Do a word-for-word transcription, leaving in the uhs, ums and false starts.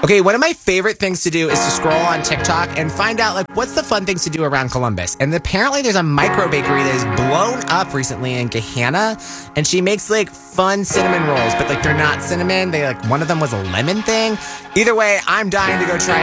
Okay, one of my favorite things to do is to scroll on TikTok and find out, like, what's the fun things to do around Columbus. And apparently there's a micro bakery that has blown up recently in Gahanna, and she makes, like, fun cinnamon rolls, but, like, they're not cinnamon. They, like, one of them was a lemon thing. Either way, I'm dying to go try